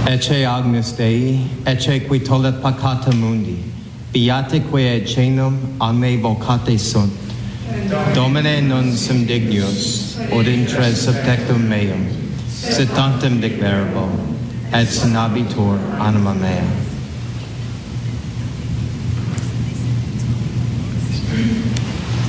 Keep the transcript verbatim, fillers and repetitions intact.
Ecce Agnus Dei, ecce qui tollet peccata mundi, beatique et cenum a me vocate sunt. Domine non sum dignius, od intre subtectum meum, sit tantum dicverbo, et sinabitur anima mea.